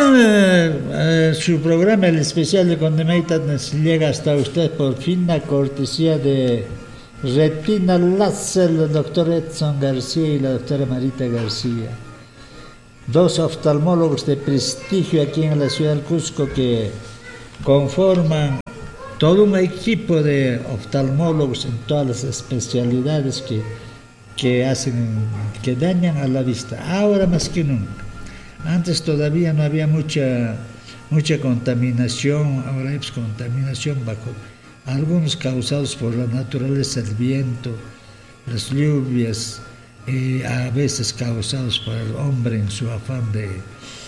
su programa, el especial de Condemnita, llega hasta usted por fina cortesía de Retina Láser, el doctor Edson García y la doctora Marita García. Dos oftalmólogos de prestigio aquí en la ciudad del Cusco que conforman todo un equipo de oftalmólogos en todas las especialidades que dañan a la vista, ahora más que nunca. Antes todavía no había mucha contaminación, ahora hay contaminación bajo algunos causados por la naturaleza, el viento, las lluvias, y a veces causados por el hombre en su afán de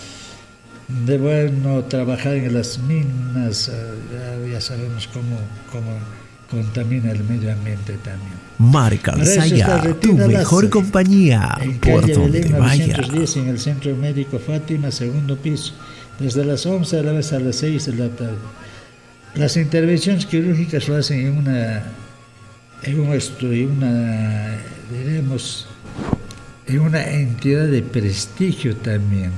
trabajar en las minas. Ya sabemos cómo contamina el medio ambiente también. Marca Alzaya, tu mejor Láser, compañía por donde vaya. 910 en el Centro Médico Fátima, segundo piso, desde las 11 de la vez a las 6 de la tarde. Las intervenciones quirúrgicas lo hacen en una entidad de prestigio también.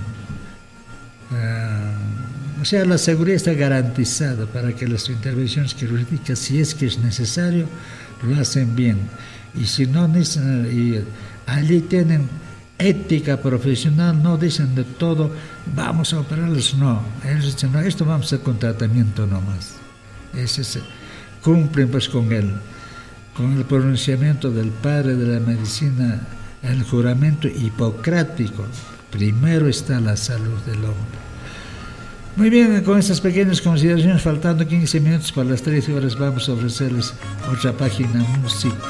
O sea, la seguridad está garantizada para que las intervenciones quirúrgicas, si es que es necesario, lo hacen bien. Y si no, allí tienen ética profesional, no dicen de todo, vamos a operarlos, no. Ellos dicen, no, esto vamos a hacer con tratamiento nomás. Cumplen pues con el pronunciamiento del padre de la medicina, el juramento hipocrático. Primero está la salud del hombre. Muy bien, con estas pequeñas consideraciones, faltando 15 minutos para las 13 horas, vamos a ofrecerles otra página musical.